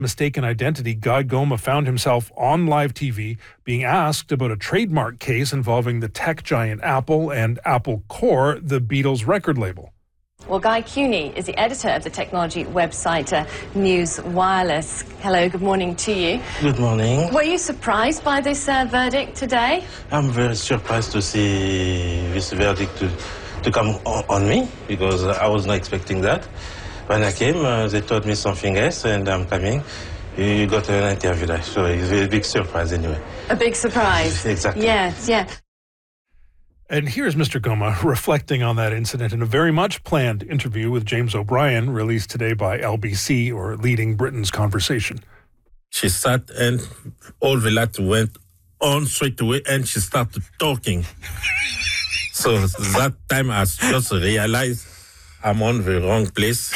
mistaken identity, Guy Goma found himself on live TV being asked about a trademark case involving the tech giant Apple and Apple Corps, the Beatles record label. Well, Guy Cuny is the editor of the technology website News Wireless. Hello, good morning to you. Good morning. Were you surprised by this verdict today? I'm very surprised to see this verdict to come on me, because I was not expecting that. When I came, they told me something else, and I'm coming. You got an interview there, so it's a big surprise anyway. A big surprise. Exactly. Yes, yeah. And here's Mr. Goma reflecting on that incident in a very much planned interview with James O'Brien, released today by LBC, or Leading Britain's Conversation. She sat and all the light went on straight away and she started talking. So that time I just realized I'm on the wrong place.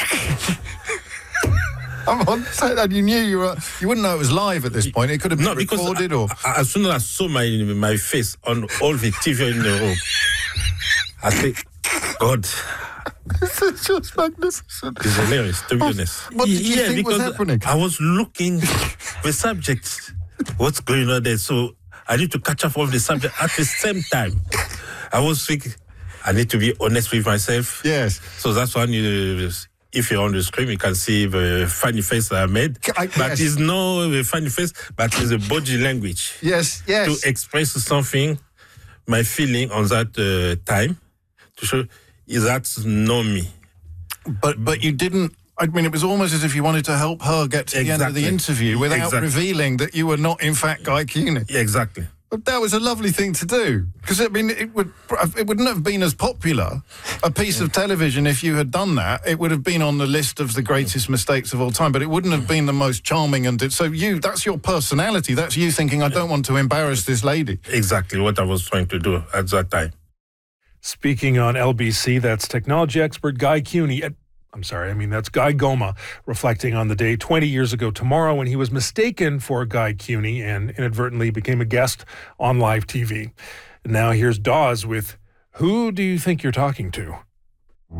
And you knew you wouldn't know it was live at this point. It could have been recorded, or as soon as I saw my face on all the TV in the room, I think, God, this is just magnificent. It's hilarious, to be honest. What did you think was happening? I was looking the subject, what's going on there. So I need to catch up on the subject at the same time. I was thinking, I need to be honest with myself. Yes. So that's why if you're on the screen, you can see the funny face that I made. But it's not a funny face, but it's a body language. Yes. To express something, my feeling on that time, to show that's not me. But you didn't. I mean, it was almost as if you wanted to help her get to the end of the interview without revealing that you were not, in fact, Guy Cuny. Yeah, exactly. But that was a lovely thing to do, because I mean, it wouldn't have been as popular a piece of television if you had done that. It would have been on the list of the greatest mistakes of all time, but it wouldn't have been the most charming. And so that's your personality. That's you thinking, I don't want to embarrass this lady. Exactly what I was trying to do at that time. Speaking on LBC, that's technology expert Guy Cuny. That's Guy Goma reflecting on the day 20 years ago tomorrow when he was mistaken for Guy Cuny and inadvertently became a guest on live TV. And now here's Dawes with Who Do You Think You're Talking To?